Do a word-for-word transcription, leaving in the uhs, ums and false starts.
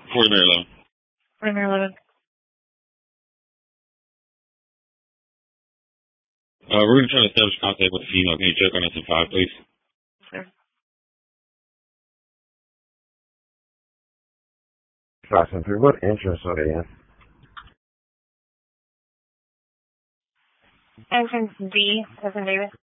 forty-nine eleven. forty-nine eleven. Uh, we're going to try to establish contact with the female. Can you check on us in five, please? Sure. five seven three, what entrance are they in? Entrance B, Seven Davis.